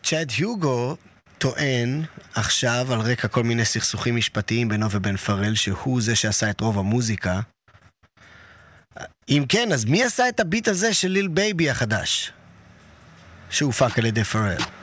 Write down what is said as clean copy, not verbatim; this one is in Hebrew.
צ'אד היוגו טוען עכשיו על רקע כל מיני סכסוכים משפטיים בינו ובין פרל, שהוא זה שעשה את רוב המוזיקה. אם כן, אז מי עשה את הביט הזה של ליל בייבי החדש? שהופק על ידי פרל.